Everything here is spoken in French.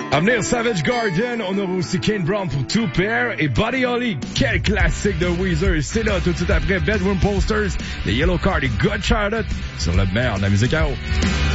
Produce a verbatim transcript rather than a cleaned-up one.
À venir, Savage Garden, on aura aussi Kane Brown pour Two Pair et Buddy Holly. Quel classique de Weezer. C'est là tout de suite après Bedroom Posters, les Yellow Card et Good Charlotte sur le meilleur de la musique à eau.